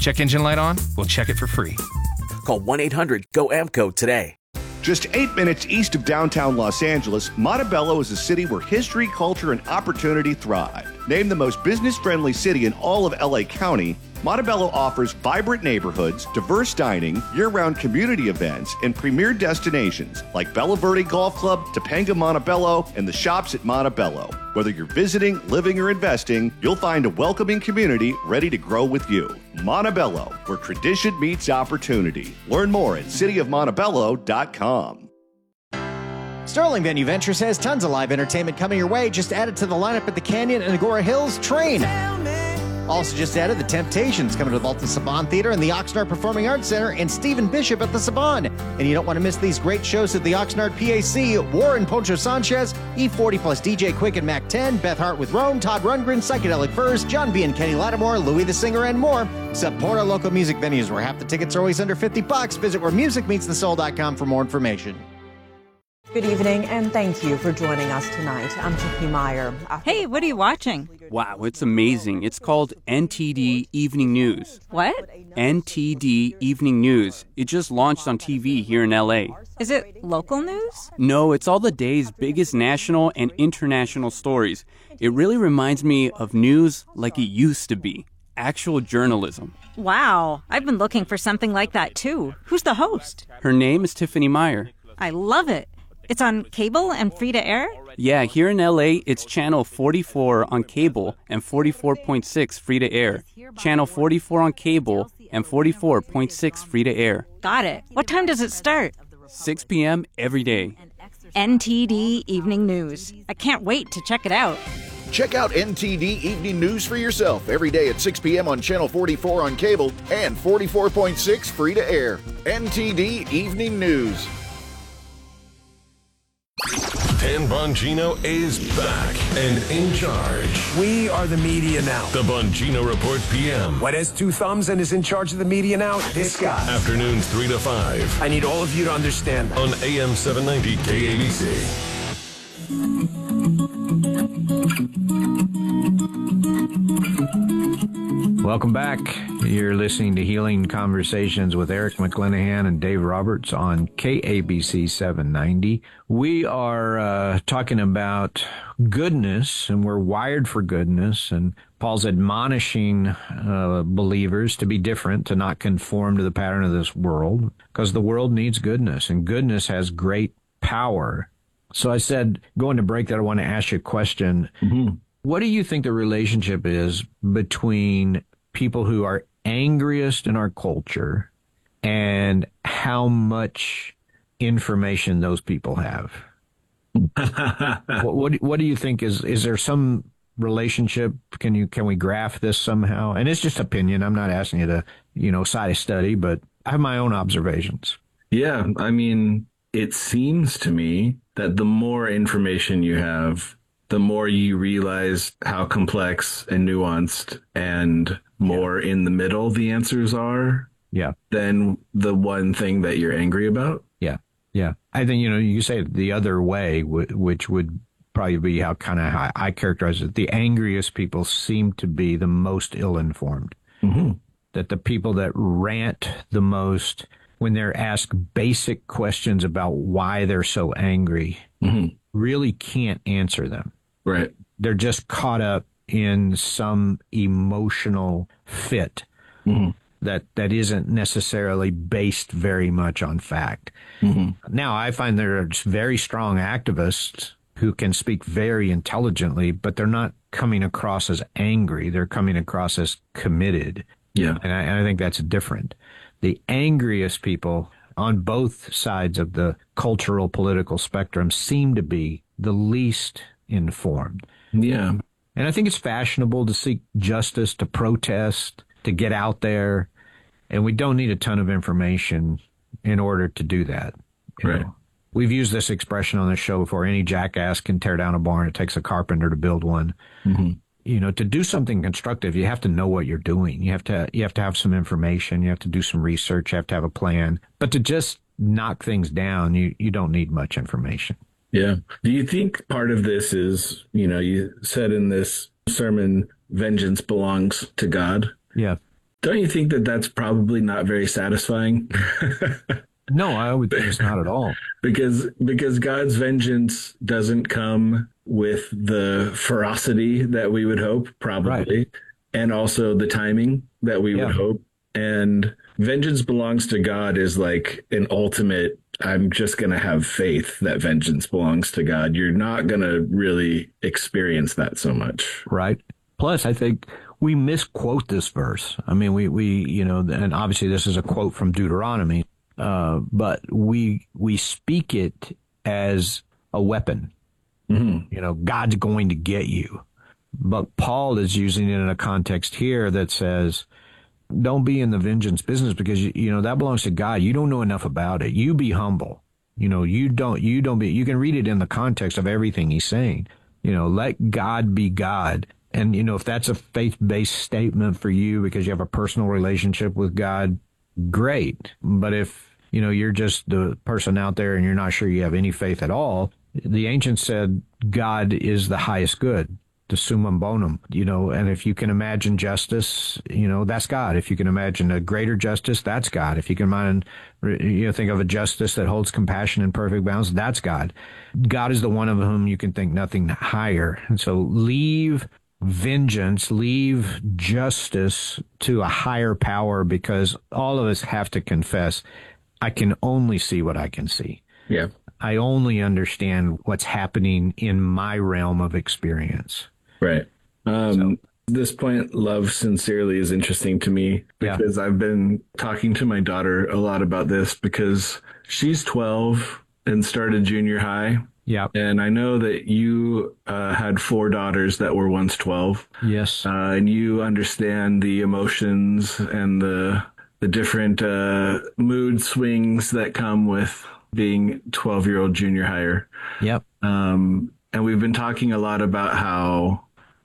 Check engine light on? We'll check it for free. Call 1-800-GO-AMCO today. Just 8 minutes east of downtown Los Angeles, Montebello is a city where history, culture, and opportunity thrive. Named the most business-friendly city in all of LA County, Montebello offers vibrant neighborhoods, diverse dining, year-round community events, and premier destinations like Bella Verde Golf Club, Topanga Montebello, and the shops at Montebello. Whether you're visiting, living, or investing, you'll find a welcoming community ready to grow with you. Montebello, where tradition meets opportunity. Learn more at cityofmontebello.com. Sterling Venue Ventures has tons of live entertainment coming your way. Just added to the lineup at the Canyon and Agora Hills Train. Also just added the Temptations coming to the Bolton Saban Theater and the Oxnard Performing Arts Center, and Stephen Bishop at the Saban. And you don't want to miss these great shows at the Oxnard PAC. Warren Poncho Sanchez, E40 plus DJ Quick and Mac 10, Beth Hart with Rome, Todd Rundgren, Psychedelic Furs, John B. and Kenny Lattimore, Louis the Singer, and more. Support our local music venues where half the tickets are always under $50. Visit wheremusicmeetsthesoul.com for more information. Good evening, and thank you for joining us tonight. I'm Tiffany Meyer. Hey, what are you watching? Wow, it's amazing. It's called NTD Evening News. What? NTD Evening News. It just launched on TV here in LA. Is it local news? No, it's all the day's biggest national and international stories. It really reminds me of news like it used to be. Actual journalism. Wow, I've been looking for something like that too. Who's the host? Her name is Tiffany Meyer. I love it. It's on cable and free to air? Yeah, here in LA, it's channel 44 on cable and 44.6 free to air. Channel 44 on cable and 44.6 free to air. Got it. What time does it start? 6 p.m. every day. NTD Evening News. I can't wait to check it out. Check out NTD Evening News for yourself every day at 6 p.m. on Channel 44 on cable and 44.6 free to air. NTD Evening News. Dan Bongino is back and in charge. We are the media now. The Bongino Report PM. What has two thumbs and is in charge of the media now? This guy. Afternoons 3 to 5. I need all of you to understand that. On AM 790 KABC. Welcome back. You're listening to Healing Conversations with Eric McClanahan and Dave Roberts on KABC 790. We are talking about goodness, and we're wired for goodness, and Paul's admonishing believers to be different, to not conform to the pattern of this world, because the world needs goodness, and goodness has great power. So I said, going to break that, I want to ask you a question. Mm-hmm. What do you think the relationship is between people who are angriest in our culture and how much information those people have? What do you think is there some relationship? Can we graph this somehow? And it's just opinion. I'm not asking you to, cite a study, but I have my own observations. Yeah. I mean, it seems to me that the more information you have, the more you realize how complex and nuanced and more in the middle the answers are. Yeah. Than the one thing that you're angry about. Yeah. Yeah. I think, you say it the other way, which would probably be how I characterize it. The angriest people seem to be the most ill-informed. Mm-hmm. That the people that rant the most when they're asked basic questions about why they're so angry, mm-hmm. really can't answer them. Right. They're just caught up in some emotional fit mm-hmm. that isn't necessarily based very much on fact. Mm-hmm. Now, I find there are very strong activists who can speak very intelligently, but they're not coming across as angry. They're coming across as committed. Yeah. And I think that's different. The angriest people on both sides of the cultural political spectrum seem to be the least informed. Yeah. And I think it's fashionable to seek justice, to protest, to get out there. And we don't need a ton of information in order to do that. Right. We've used this expression on the show before. Any jackass can tear down a barn. It takes a carpenter to build one. Mm-hmm. To do something constructive, you have to know what you're doing. You have to have some information. You have to do some research. You have to have a plan. But to just knock things down, you don't need much information. Yeah. Do you think part of this is, you said in this sermon, vengeance belongs to God? Yeah. Don't you think that that's probably not very satisfying? No, I would think it's not at all. because God's vengeance doesn't come with the ferocity that we would hope, probably, right. And also the timing that we would hope. And vengeance belongs to God is like an ultimate, I'm just going to have faith that vengeance belongs to God. You're not going to really experience that so much. Right. Plus, I think we misquote this verse. I mean, we and obviously this is a quote from Deuteronomy, but we speak it as a weapon. Mm-hmm. God's going to get you. But Paul is using it in a context here that says, don't be in the vengeance business because, that belongs to God. You don't know enough about it. You be humble. You can read it in the context of everything he's saying. Let God be God. And, if that's a faith-based statement for you because you have a personal relationship with God, great. But if, you're just the person out there and you're not sure you have any faith at all, the ancients said God is the highest good, the summum bonum, and if you can imagine justice, that's God. If you can imagine a greater justice, that's God. If you can think of a justice that holds compassion in perfect balance, that's God. God is the one of whom you can think nothing higher. And so leave vengeance, leave justice to a higher power, because all of us have to confess, I can only see what I can see. Yeah. I only understand what's happening in my realm of experience. Right. This point, love sincerely, is interesting to me because I've been talking to my daughter a lot about this because she's 12 and started junior high. Yeah. And I know that you had 4 daughters that were once 12. Yes. And you understand the emotions and the different mood swings that come with being 12-year-old junior higher. Yep. And we've been talking a lot about how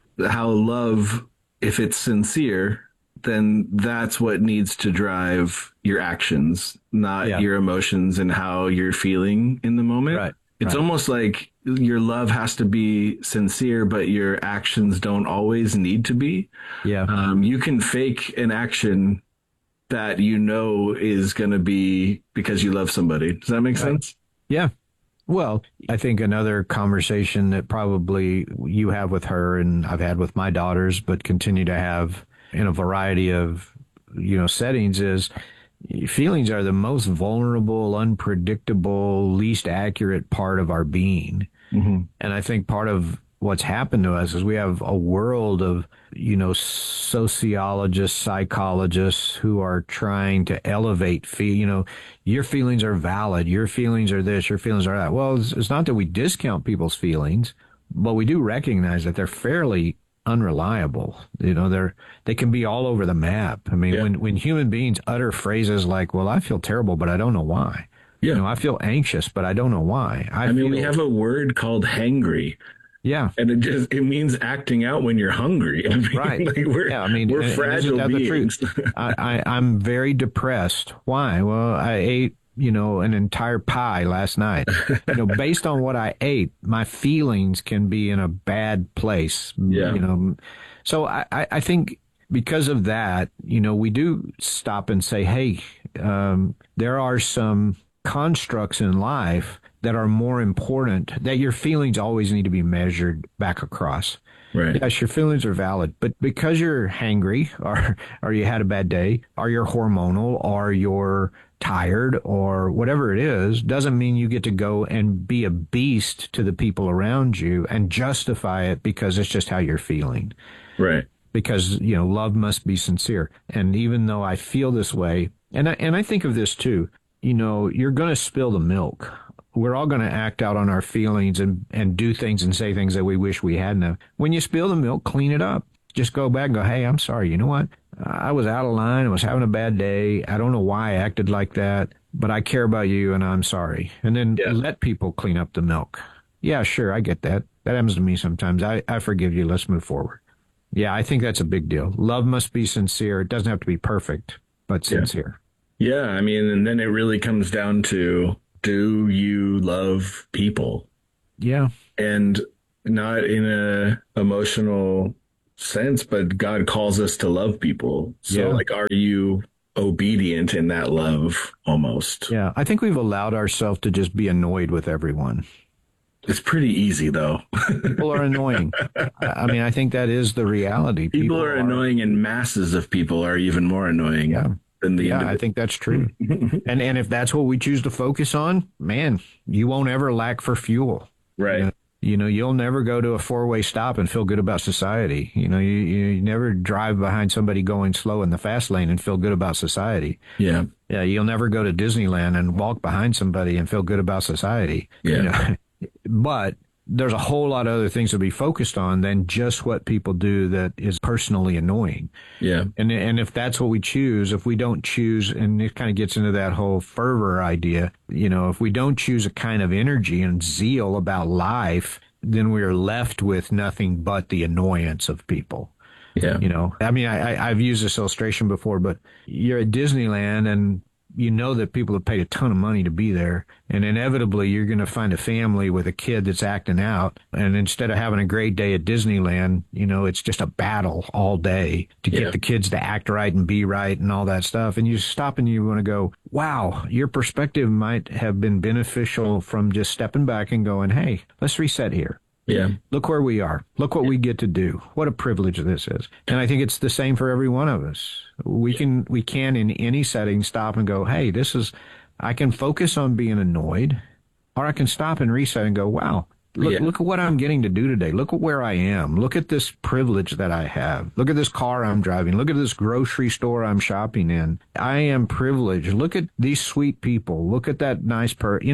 love, if it's sincere, then that's what needs to drive your actions, not your emotions and how you're feeling in the moment. Right. It's almost like your love has to be sincere, but your actions don't always need to be. Yeah. You can fake an action that is going to be because you love somebody. Does that make sense? Yeah. Well, I think another conversation that probably you have with her and I've had with my daughters, but continue to have in a variety of, settings is feelings are the most vulnerable, unpredictable, least accurate part of our being. Mm-hmm. And I think part of what's happened to us is we have a world of, sociologists, psychologists who are trying to elevate, your feelings are valid, your feelings are this, your feelings are that. Well, it's not that we discount people's feelings, but we do recognize that they're fairly unreliable. They can be all over the map. I mean, when human beings utter phrases like, well, I feel terrible, but I don't know why. Yeah. I feel anxious, but I don't know why. We have a word called hangry. Yeah. And it means acting out when you're hungry. Right. We're fragile beings. I'm very depressed. Why? Well, I ate, an entire pie last night. Based on what I ate, my feelings can be in a bad place. Yeah. So I think because of that, we do stop and say, hey, there are some constructs in life that are more important, that your feelings always need to be measured back across. Right. Yes, your feelings are valid, but because you're hangry or you had a bad day or you're hormonal or you're tired or whatever it is, doesn't mean you get to go and be a beast to the people around you and justify it because it's just how you're feeling. Right. Because, love must be sincere. And even though I feel this way, and I think of this too, you're going to spill the milk. We're all going to act out on our feelings and do things and say things that we wish we hadn't. When you spill the milk, clean it up. Just go back and go, hey, I'm sorry. You know what? I was out of line. I was having a bad day. I don't know why I acted like that, but I care about you and I'm sorry. And then let people clean up the milk. Yeah, sure. I get that. That happens to me sometimes. I forgive you. Let's move forward. Yeah, I think that's a big deal. Love must be sincere. It doesn't have to be perfect, but sincere. Yeah. And then it really comes down to, do you love people? Yeah. And not in a emotional sense, but God calls us to love people. So, Yeah. are you obedient in that love almost? Yeah, I think we've allowed ourselves to just be annoyed with everyone. It's pretty easy, though. People are annoying. I mean, I think that is the reality. People are annoying, and masses of people are even more annoying than the individual. I think that's true. and if that's what we choose to focus on, man, you won't ever lack for fuel. Right. You'll never go to a four-way stop and feel good about society. You never drive behind somebody going slow in the fast lane and feel good about society. Yeah. Yeah, you'll never go to Disneyland and walk behind somebody and feel good about society. Yeah. But there's a whole lot of other things to be focused on than just what people do that is personally annoying. Yeah. And if that's what we choose, if we don't choose, and it kind of gets into that whole fervor idea, if we don't choose a kind of energy and zeal about life, then we're left with nothing but the annoyance of people. Yeah. I mean, I've used this illustration before, but you're at Disneyland and you know that people have paid a ton of money to be there, and inevitably you're going to find a family with a kid that's acting out, and instead of having a great day at Disneyland, it's just a battle all day to get the kids to act right and be right and all that stuff. And you stop and you want to go, wow, your perspective might have been beneficial from just stepping back and going, hey, let's reset here. Yeah. Look where we are. Look what we get to do. What a privilege this is. And I think it's the same for every one of us. We can in any setting stop and go, hey, I can focus on being annoyed, or I can stop and reset and go, wow, look at what I'm getting to do today. Look at where I am. Look at this privilege that I have. Look at this car I'm driving. Look at this grocery store I'm shopping in. I am privileged. Look at these sweet people. Look at that nice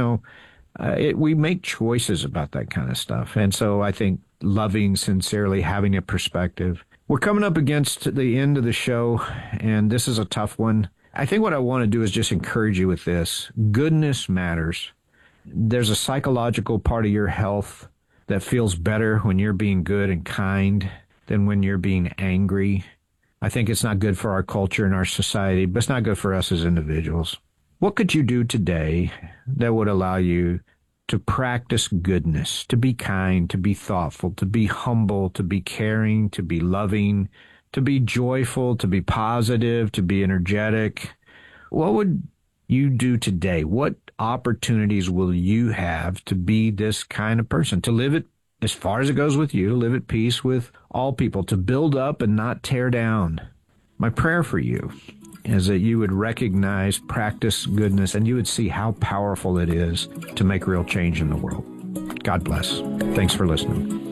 we make choices about that kind of stuff. And so I think loving sincerely, having a perspective. We're coming up against the end of the show, and this is a tough one. I think what I want to do is just encourage you with this. Goodness matters. There's a psychological part of your health that feels better when you're being good and kind than when you're being angry. I think it's not good for our culture and our society, but it's not good for us as individuals. What could you do today that would allow you to practice goodness, to be kind, to be thoughtful, to be humble, to be caring, to be loving, to be joyful, to be positive, to be energetic? What would you do today? What opportunities will you have to be this kind of person, to live it as far as it goes with you, to live at peace with all people, to build up and not tear down? My prayer for you is that you would recognize, practice goodness, and you would see how powerful it is to make real change in the world. God bless. Thanks for listening.